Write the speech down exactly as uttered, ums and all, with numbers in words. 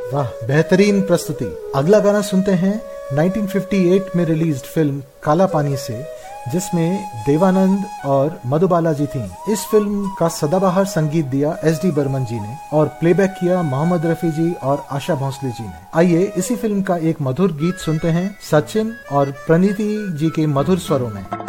वाह, बेहतरीन प्रस्तुति। अगला गाना सुनते हैं उन्नीस सौ अट्ठावन में रिलीज्ड फिल्म काला पानी से, जिसमें देवानंद और मधुबाला जी थीं। इस फिल्म का सदाबहार संगीत दिया एस डी बर्मन जी ने और प्लेबैक किया मोहम्मद रफी जी और आशा भोसले जी ने। आइए इसी फिल्म का एक मधुर गीत सुनते हैं सचिन और प्रणीति जी के मधुर स्वरों में।